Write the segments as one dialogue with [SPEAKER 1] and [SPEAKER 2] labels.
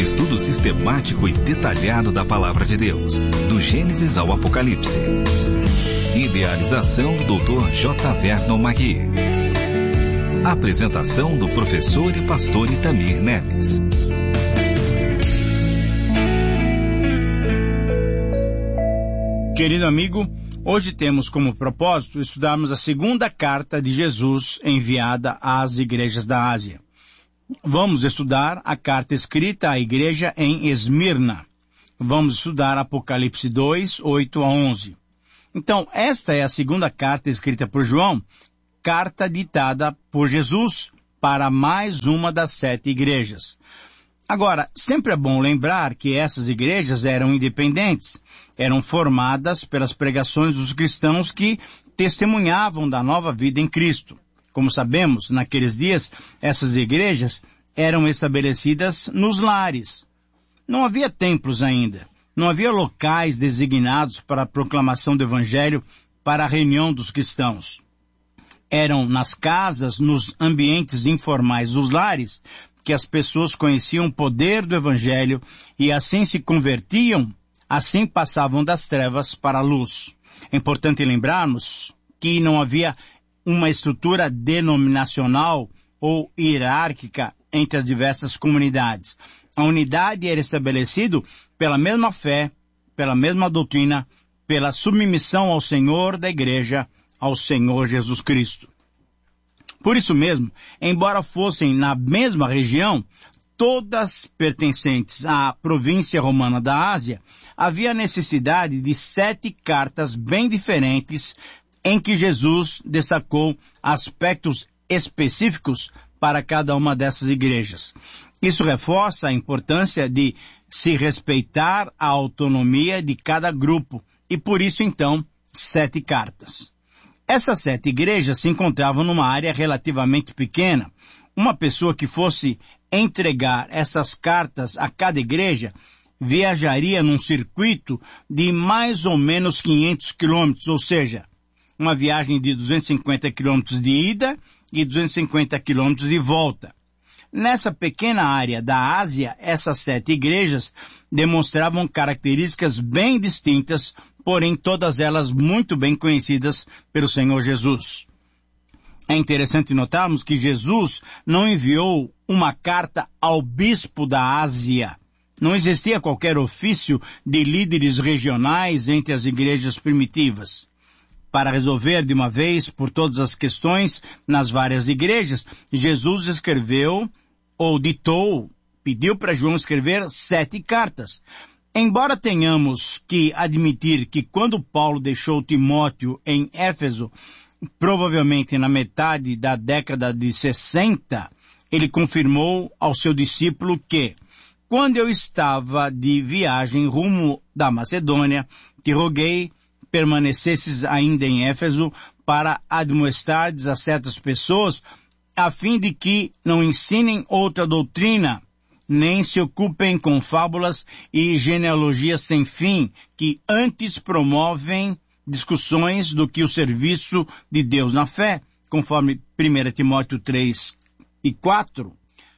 [SPEAKER 1] estudo sistemático e detalhado da Palavra de Deus, do Gênesis ao Apocalipse. Idealização do Dr. J. Vernon Magui. Apresentação do professor e pastor Itamir Neves.
[SPEAKER 2] Querido amigo, hoje temos como propósito estudarmos a segunda carta de Jesus enviada às igrejas da Ásia. Vamos estudar a carta escrita à igreja em Esmirna. Vamos estudar Apocalipse 2, 8 a 11. Então, esta é a segunda carta escrita por João, carta ditada por Jesus para mais uma das 7 igrejas. Agora, sempre é bom lembrar que essas igrejas eram independentes, eram formadas pelas pregações dos cristãos que testemunhavam da nova vida em Cristo. Como sabemos, naqueles dias, essas igrejas eram estabelecidas nos lares. Não havia templos ainda. Não havia locais designados para a proclamação do Evangelho para a reunião dos cristãos. Eram nas casas, nos ambientes informais dos lares, que as pessoas conheciam o poder do Evangelho e assim se convertiam, assim passavam das trevas para a luz. É importante lembrarmos que não havia uma estrutura denominacional ou hierárquica entre as diversas comunidades. A unidade era estabelecida pela mesma fé, pela mesma doutrina, pela submissão ao Senhor da igreja, ao Senhor Jesus Cristo. Por isso mesmo, embora fossem na mesma região, todas pertencentes à província romana da Ásia, havia necessidade de 7 cartas bem diferentes em que Jesus destacou aspectos específicos para cada uma dessas igrejas. Isso reforça a importância de se respeitar a autonomia de cada grupo e por isso então 7 cartas. Essas 7 igrejas se encontravam numa área relativamente pequena. Uma pessoa que fosse entregar essas cartas a cada igreja viajaria num circuito de mais ou menos 500 quilômetros, ou seja, uma viagem de 250 quilômetros de ida e 250 quilômetros de volta. Nessa pequena área da Ásia, essas 7 igrejas demonstravam características bem distintas, porém todas elas muito bem conhecidas pelo Senhor Jesus. É interessante notarmos que Jesus não enviou uma carta ao bispo da Ásia. Não existia qualquer ofício de líderes regionais entre as igrejas primitivas. Para resolver de uma vez por todas as questões nas várias igrejas, Jesus escreveu ou ditou, pediu para João escrever 7 cartas. Embora tenhamos que admitir que quando Paulo deixou Timóteo em Éfeso, provavelmente na metade da década de 60, ele confirmou ao seu discípulo que, quando eu estava de viagem rumo da Macedônia, te roguei permanecesses ainda em Éfeso para admoestardes a certas pessoas, a fim de que não ensinem outra doutrina, nem se ocupem com fábulas e genealogias sem fim, que antes promovem discussões do que o serviço de Deus na fé, conforme 1 Timóteo 3 e 4.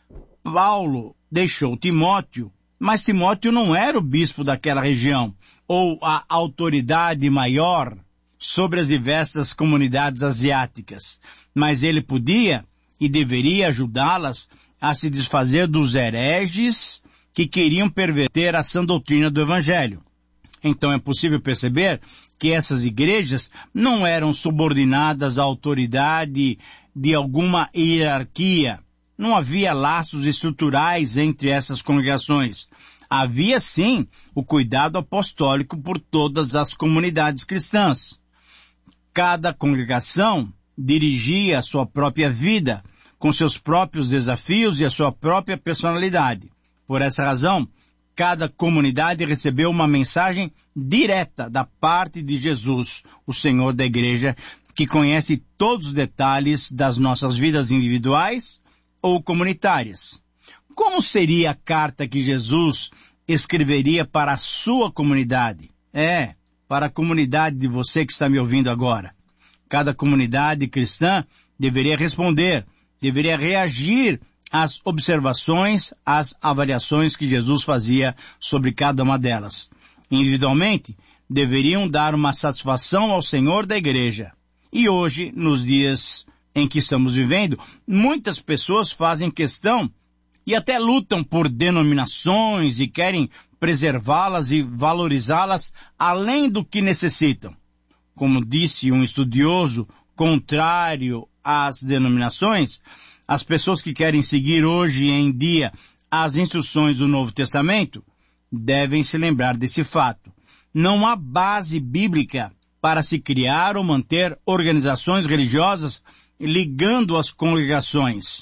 [SPEAKER 2] Paulo deixou Timóteo, mas Timóteo não era o bispo daquela região, ou a autoridade maior sobre as diversas comunidades asiáticas, mas ele podia e deveria ajudá-las a se desfazer dos hereges que queriam perverter a sã doutrina do Evangelho. Então é possível perceber que essas igrejas não eram subordinadas à autoridade de alguma hierarquia. Não havia laços estruturais entre essas congregações. Havia sim o cuidado apostólico por todas as comunidades cristãs. Cada congregação dirigia a sua própria vida, com seus próprios desafios e a sua própria personalidade. Por essa razão, cada comunidade recebeu uma mensagem direta da parte de Jesus, o Senhor da igreja, que conhece todos os detalhes das nossas vidas individuais ou comunitárias. Como seria a carta que Jesus escreveria para a sua comunidade? Para a comunidade de você que está me ouvindo agora. Cada comunidade cristã deveria responder, deveria reagir as observações, as avaliações que Jesus fazia sobre cada uma delas. Individualmente, deveriam dar uma satisfação ao Senhor da igreja. E hoje, nos dias em que estamos vivendo, muitas pessoas fazem questão e até lutam por denominações e querem preservá-las e valorizá-las além do que necessitam. Como disse um estudioso contrário às denominações, as pessoas que querem seguir hoje em dia as instruções do Novo Testamento devem se lembrar desse fato. Não há base bíblica para se criar ou manter organizações religiosas ligando as congregações.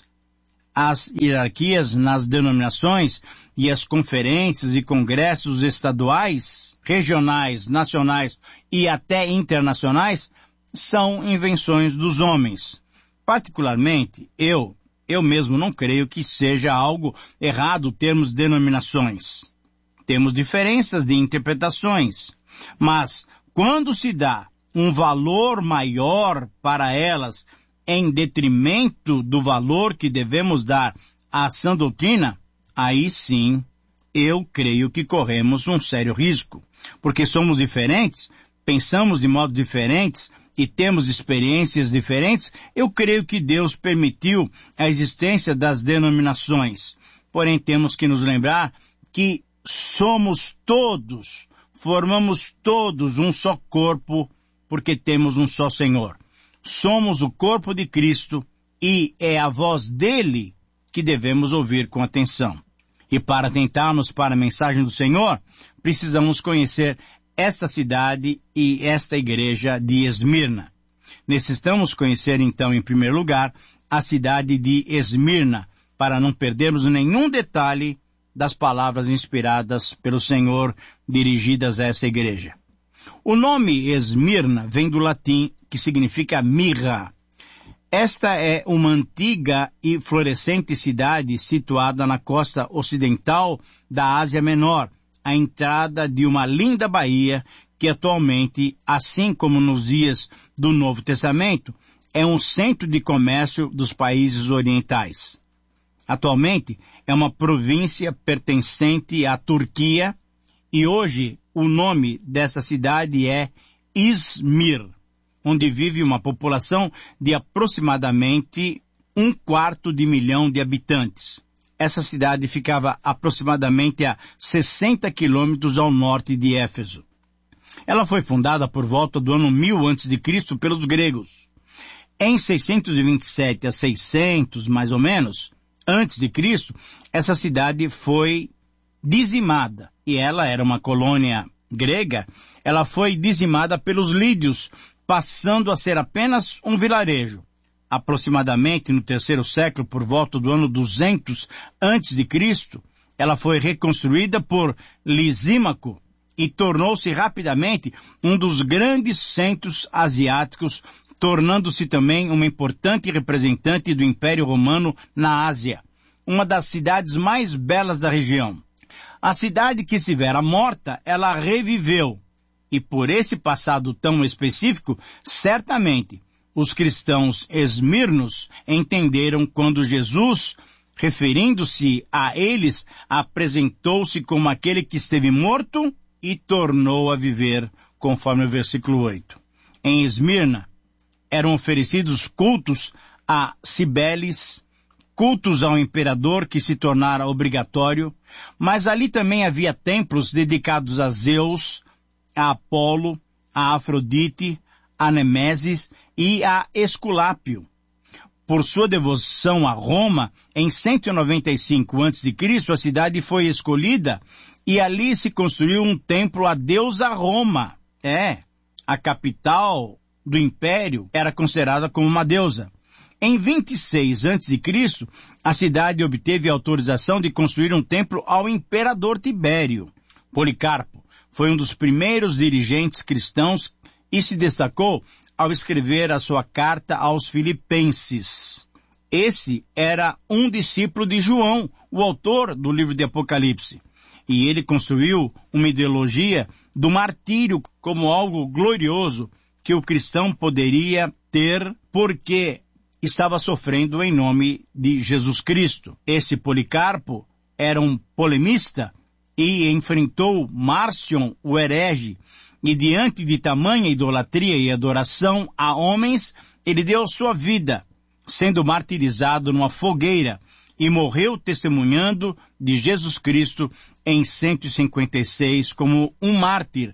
[SPEAKER 2] As hierarquias nas denominações e as conferências e congressos estaduais, regionais, nacionais e até internacionais são invenções dos homens. Particularmente, eu mesmo não creio que seja algo errado termos denominações. Temos diferenças de interpretações, mas quando se dá um valor maior para elas em detrimento do valor que devemos dar à sã doutrina, aí sim eu creio que corremos um sério risco, porque somos diferentes, pensamos de modo diferentes e temos experiências diferentes. Eu creio que Deus permitiu a existência das denominações, porém temos que nos lembrar que somos todos, formamos todos um só corpo, porque temos um só Senhor. Somos o corpo de Cristo e é a voz dele que devemos ouvir com atenção. E para atentarmos para a mensagem do Senhor, precisamos conhecer esta cidade e esta igreja de Esmirna. Necessitamos conhecer então, em primeiro lugar, a cidade de Esmirna, para não perdermos nenhum detalhe das palavras inspiradas pelo Senhor dirigidas a essa igreja. O nome Esmirna vem do latim, que significa mirra. Esta é uma antiga e florescente cidade situada na costa ocidental da Ásia Menor, à entrada de uma linda baía que atualmente, assim como nos dias do Novo Testamento, é um centro de comércio dos países orientais. Atualmente é uma província pertencente à Turquia e hoje o nome dessa cidade é Izmir, onde vive uma população de aproximadamente 1/4 milhão de habitantes. Essa cidade ficava aproximadamente a 60 quilômetros ao norte de Éfeso. Ela foi fundada por volta do ano 1000 a.C. pelos gregos. Em 627 a 600, mais ou menos, antes de Cristo, essa cidade foi dizimada. E ela era uma colônia grega. Ela foi dizimada pelos lídios, passando a ser apenas um vilarejo. Aproximadamente no 3º século, por volta do ano 200 a.C., ela foi reconstruída por Lisímaco e tornou-se rapidamente um dos grandes centros asiáticos, tornando-se também uma importante representante do Império Romano na Ásia, uma das cidades mais belas da região. A cidade que estivera morta, ela reviveu, e por esse passado tão específico, certamente, os cristãos esmirnos entenderam quando Jesus, referindo-se a eles, apresentou-se como aquele que esteve morto e tornou a viver, conforme o versículo 8. Em Esmirna, eram oferecidos cultos a Cibeles, cultos ao imperador que se tornara obrigatório, mas ali também havia templos dedicados a Zeus, a Apolo, a Afrodite, a Nemesis e a Esculápio. Por sua devoção a Roma, em 195 a.C., a cidade foi escolhida e ali se construiu um templo à deusa Roma. A capital do império era considerada como uma deusa. Em 26 a.C., a cidade obteve autorização de construir um templo ao imperador Tibério. Policarpo foi um dos primeiros dirigentes cristãos e se destacou ao escrever a sua carta aos Filipenses. Esse era um discípulo de João, o autor do livro de Apocalipse. E ele construiu uma ideologia do martírio como algo glorioso que o cristão poderia ter, porque estava sofrendo em nome de Jesus Cristo. Esse Policarpo era um polemista e enfrentou Márcion, o herege, e diante de tamanha idolatria e adoração a homens, ele deu sua vida, sendo martirizado numa fogueira, e morreu testemunhando de Jesus Cristo em 156 como um mártir,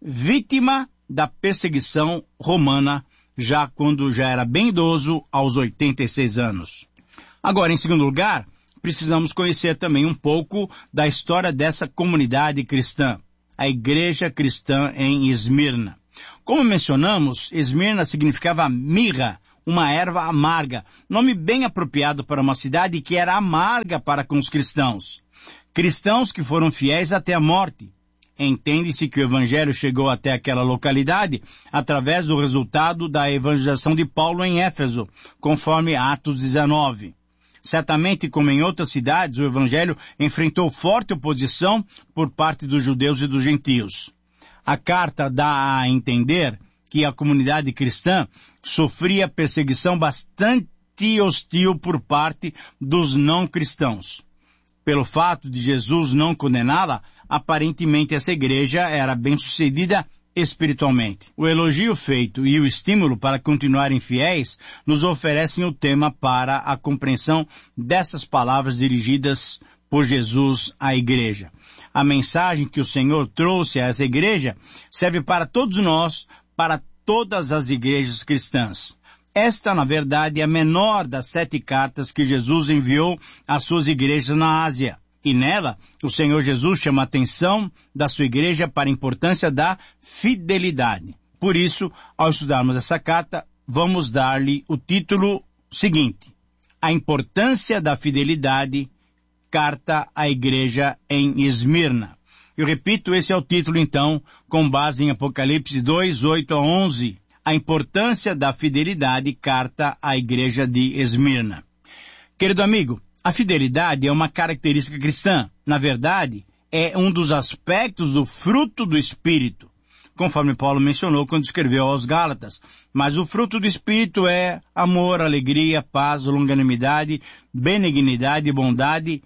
[SPEAKER 2] vítima da perseguição romana, já quando já era bem idoso, aos 86 anos. Agora, em segundo lugar, precisamos conhecer também um pouco da história dessa comunidade cristã, a Igreja Cristã em Esmirna. Como mencionamos, Esmirna significava mirra, uma erva amarga, nome bem apropriado para uma cidade que era amarga para com os cristãos. Cristãos que foram fiéis até a morte. Entende-se que o Evangelho chegou até aquela localidade através do resultado da evangelização de Paulo em Éfeso, conforme Atos 19. Certamente, como em outras cidades, o Evangelho enfrentou forte oposição por parte dos judeus e dos gentios. A carta dá a entender que a comunidade cristã sofria perseguição bastante hostil por parte dos não cristãos. Pelo fato de Jesus não condená-la, aparentemente essa igreja era bem-sucedida espiritualmente. O elogio feito e o estímulo para continuarem fiéis nos oferecem o tema para a compreensão dessas palavras dirigidas por Jesus à igreja. A mensagem que o Senhor trouxe a essa igreja serve para todos nós, para todas as igrejas cristãs. Esta, na verdade, é a menor das 7 cartas que Jesus enviou às suas igrejas na Ásia. E nela, o Senhor Jesus chama a atenção da sua igreja para a importância da fidelidade. Por isso, ao estudarmos essa carta, vamos dar-lhe o título seguinte: A importância da fidelidade, carta à igreja em Esmirna. Eu repito, esse é o título então, com base em Apocalipse 2, 8 a 11. A importância da fidelidade, carta à igreja de Esmirna. Querido amigo, a fidelidade é uma característica cristã. Na verdade, é um dos aspectos do fruto do Espírito, conforme Paulo mencionou quando escreveu aos Gálatas. Mas o fruto do Espírito é amor, alegria, paz, longanimidade, benignidade, bondade,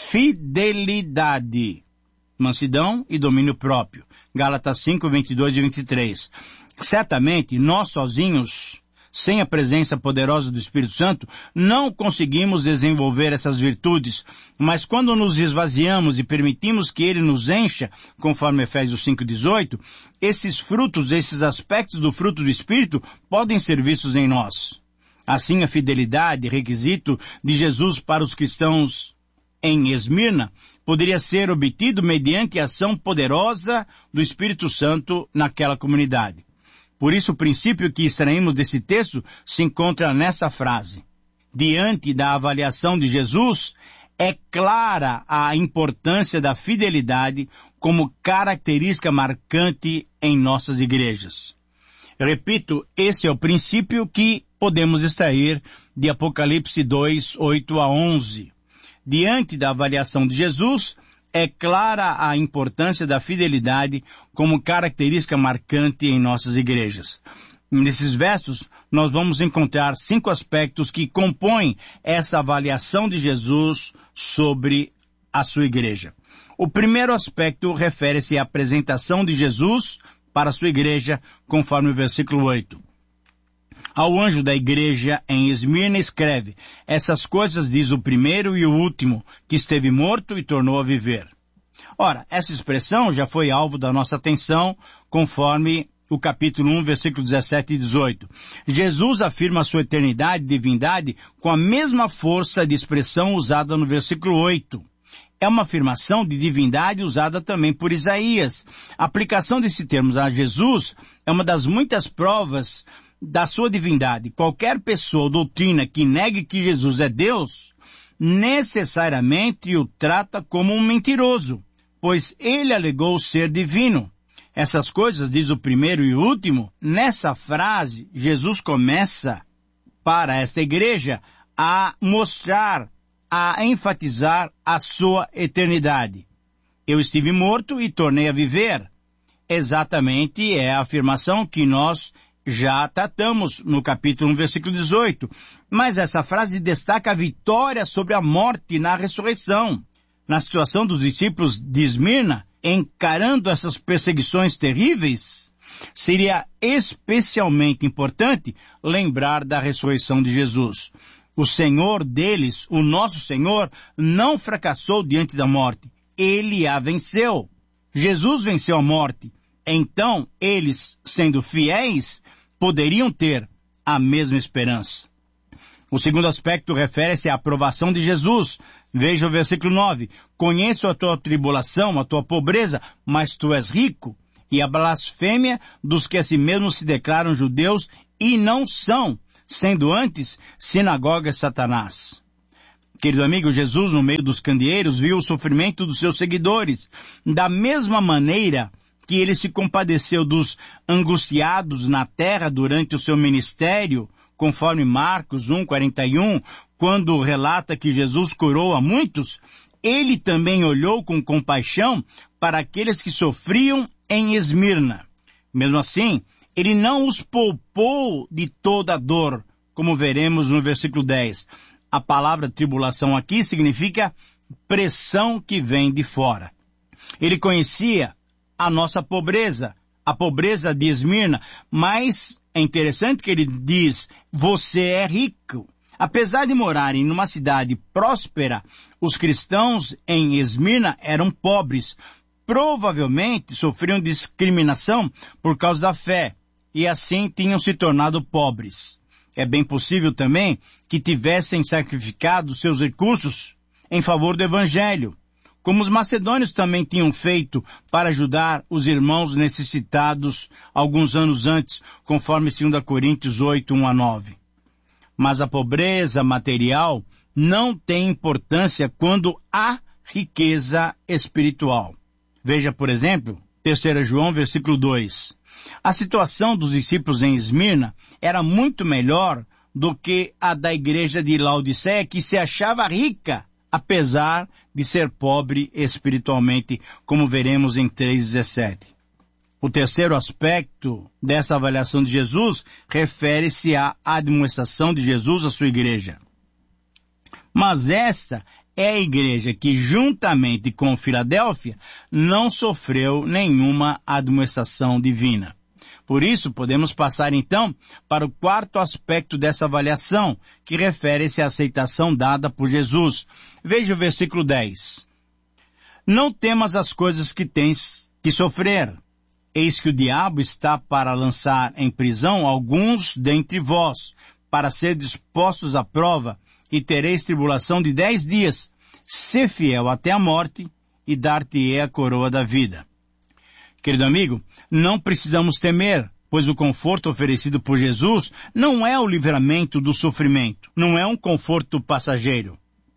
[SPEAKER 2] fidelidade, mansidão e domínio próprio. Gálatas 5, 22 e 23. Certamente, nós sozinhos, sem a presença poderosa do Espírito Santo, não conseguimos desenvolver essas virtudes, mas quando nos esvaziamos e permitimos que Ele nos encha, conforme Efésios 5:18, esses frutos, esses aspectos do fruto do Espírito podem ser vistos em nós. Assim, a fidelidade, requisito de Jesus para os cristãos em Esmirna, poderia ser obtido mediante a ação poderosa do Espírito Santo naquela comunidade. Por isso, o princípio que extraímos desse texto se encontra nessa frase. Diante da avaliação de Jesus, é clara a importância da fidelidade como característica marcante em nossas igrejas. Eu repito, esse é o princípio que podemos extrair de Apocalipse 2, 8 a 11. Diante da avaliação de Jesus, é clara a importância da fidelidade como característica marcante em nossas igrejas. Nesses versos, nós vamos encontrar 5 aspectos que compõem essa avaliação de Jesus sobre a sua igreja. O primeiro aspecto refere-se à apresentação de Jesus para a sua igreja, conforme o versículo 8. Ao anjo da igreja em Esmirna escreve: essas coisas diz o primeiro e o último, que esteve morto e tornou a viver. Ora, essa expressão já foi alvo da nossa atenção, conforme o capítulo 1, versículo 17 e 18. Jesus afirma a sua eternidade e divindade com a mesma força de expressão usada no versículo 8. É uma afirmação de divindade usada também por Isaías. A aplicação desse termo a Jesus é uma das muitas provas da sua divindade. Qualquer pessoa ou doutrina que negue que Jesus é Deus, necessariamente o trata como um mentiroso, pois ele alegou ser divino. Essas coisas, diz o primeiro e o último, nessa frase, Jesus começa, para esta igreja, a mostrar, a enfatizar a sua eternidade. Eu estive morto e tornei a viver. Exatamente é a afirmação que nós já tratamos no capítulo 1, versículo 18. Mas essa frase destaca a vitória sobre a morte na ressurreição. Na situação dos discípulos de Esmirna, encarando essas perseguições terríveis, seria especialmente importante lembrar da ressurreição de Jesus. O Senhor deles, o nosso Senhor, não fracassou diante da morte. Ele a venceu. Jesus venceu a morte. Então, eles, sendo fiéis, poderiam ter a mesma esperança. O segundo aspecto refere-se à aprovação de Jesus. Veja o versículo 9. Conheço a tua tribulação, a tua pobreza, mas tu és rico. E a blasfêmia dos que a si mesmos se declaram judeus e não são, sendo antes sinagoga de Satanás. Querido amigo, Jesus, no meio dos candeeiros, viu o sofrimento dos seus seguidores. Da mesma maneira que ele se compadeceu dos angustiados na terra durante o seu ministério, conforme Marcos 1:41, quando relata que Jesus curou a muitos, ele também olhou com compaixão para aqueles que sofriam em Esmirna. Mesmo assim, ele não os poupou de toda a dor, como veremos no versículo 10. A palavra tribulação aqui significa pressão que vem de fora. Ele conhecia a nossa pobreza, a pobreza de Esmirna, mas é interessante que ele diz, você é rico. Apesar de morarem numa cidade próspera, os cristãos em Esmirna eram pobres. Provavelmente sofriam discriminação por causa da fé, e assim tinham se tornado pobres. É bem possível também que tivessem sacrificado seus recursos em favor do Evangelho, como os macedônios também tinham feito para ajudar os irmãos necessitados alguns anos antes, conforme 2 Coríntios 8, 1-9. Mas a pobreza material não tem importância quando há riqueza espiritual. Veja, por exemplo, 3 João, versículo 2. A situação dos discípulos em Esmirna era muito melhor do que a da igreja de Laodiceia, que se achava rica, apesar de ser pobre espiritualmente, como veremos em 3:17. O terceiro aspecto dessa avaliação de Jesus refere-se à administração de Jesus à sua igreja. Mas esta é a igreja que, juntamente com Filadélfia, não sofreu nenhuma administração divina. Por isso, podemos passar então para o quarto aspecto dessa avaliação, que refere-se à aceitação dada por Jesus. Veja o versículo 10. Não temas as coisas que tens que sofrer. Eis que o diabo está para lançar em prisão alguns dentre vós, para ser dispostos à prova, e tereis tribulação de 10 dias. Sê fiel até a morte, e dar-te-ei a coroa da vida. Querido amigo, não precisamos temer, pois o conforto oferecido por Jesus não é o livramento do sofrimento, não é um conforto passageiro.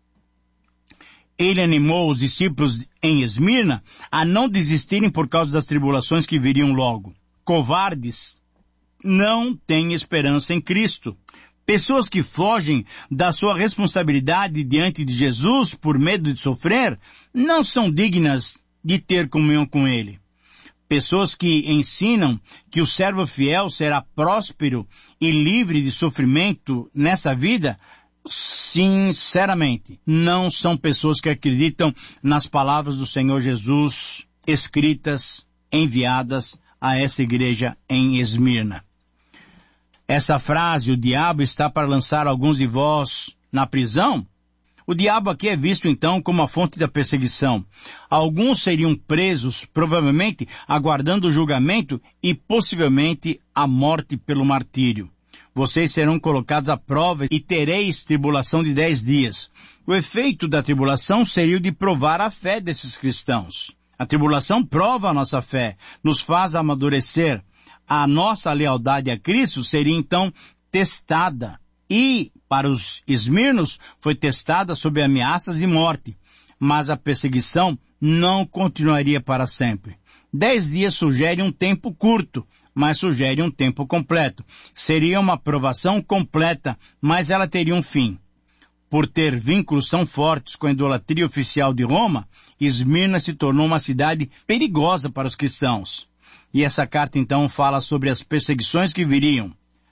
[SPEAKER 2] Ele animou os discípulos em Esmirna a não desistirem por causa das tribulações que viriam logo. Covardes não têm esperança em Cristo. Pessoas que fogem da sua responsabilidade diante de Jesus por medo de sofrer, não são dignas de ter comunhão com Ele. Pessoas que ensinam que o servo fiel será próspero e livre de sofrimento nessa vida, sinceramente, não são pessoas que acreditam nas palavras do Senhor Jesus escritas, enviadas a essa igreja em Esmirna. Essa frase, o diabo está para lançar alguns de vós na prisão, o diabo aqui é visto então como a fonte da perseguição. Alguns seriam presos, provavelmente aguardando o julgamento e possivelmente a morte pelo martírio. Vocês serão colocados à prova e tereis tribulação de 10 dias. O efeito da tribulação seria o de provar a fé desses cristãos. A tribulação prova a nossa fé, nos faz amadurecer. A nossa lealdade a Cristo seria então testada. E, para os esmirnos, foi testada sob ameaças de morte. Mas a perseguição não continuaria para sempre. 10 dias sugere um tempo curto, mas sugere um tempo completo. Seria uma provação completa, mas ela teria um fim. Por ter vínculos tão fortes com a idolatria oficial de Roma, Esmirna se tornou uma cidade perigosa para os cristãos. E essa carta então fala sobre as perseguições que viriam.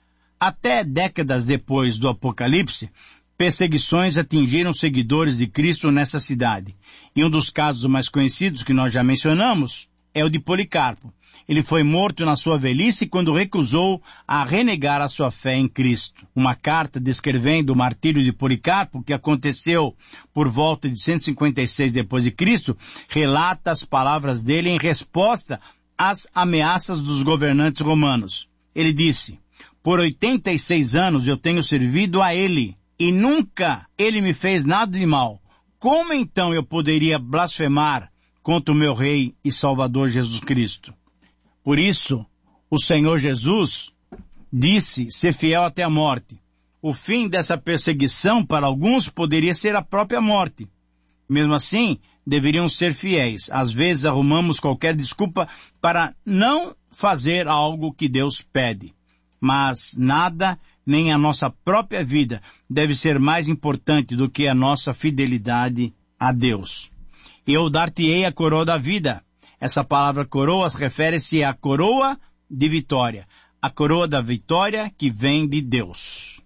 [SPEAKER 2] Até décadas depois do Apocalipse, perseguições atingiram seguidores de Cristo nessa cidade. E um dos casos mais conhecidos que nós já mencionamos é o de Policarpo. Ele foi morto na sua velhice quando recusou a renegar a sua fé em Cristo. Uma carta descrevendo o martírio de Policarpo, que aconteceu por volta de 156 depois de Cristo, relata as palavras dele em resposta às ameaças dos governantes romanos. Ele disse: por 86 anos eu tenho servido a ele, e nunca ele me fez nada de mal. Como então eu poderia blasfemar contra o meu Rei e Salvador Jesus Cristo? Por isso, o Senhor Jesus disse ser fiel até a morte. O fim dessa perseguição para alguns poderia ser a própria morte. Mesmo assim, deveriam ser fiéis. Às vezes arrumamos qualquer desculpa para não fazer algo que Deus pede. Mas nada, nem a nossa própria vida, deve ser mais importante do que a nossa fidelidade a Deus. Eu dar-te-ei a coroa da vida. Essa palavra coroa refere-se à coroa de vitória. A coroa da vitória que vem de Deus.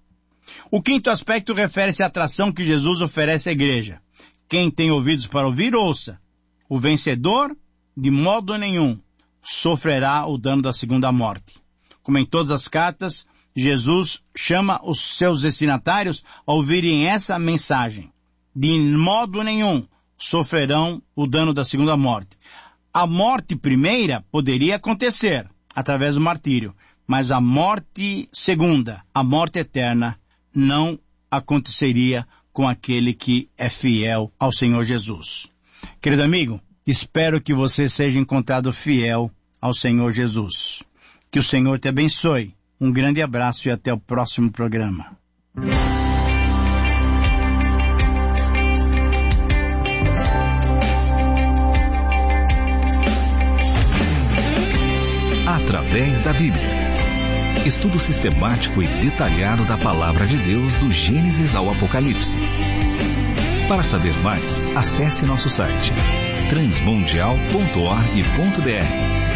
[SPEAKER 2] O quinto aspecto refere-se à atração que Jesus oferece à igreja. Quem tem ouvidos para ouvir, ouça. O vencedor, de modo nenhum, sofrerá o dano da segunda morte. Como em todas as cartas, Jesus chama os seus destinatários a ouvirem essa mensagem. De modo nenhum sofrerão o dano da segunda morte. A morte primeira poderia acontecer através do martírio, mas a morte segunda, a morte eterna, não aconteceria com aquele que é fiel ao Senhor Jesus. Querido amigo, espero que você seja encontrado fiel ao Senhor Jesus. Que o Senhor te abençoe. Um grande abraço e até o próximo programa.
[SPEAKER 1] Através da Bíblia. Estudo sistemático e detalhado da Palavra de Deus do Gênesis ao Apocalipse. Para saber mais, acesse nosso site transmundial.org.br.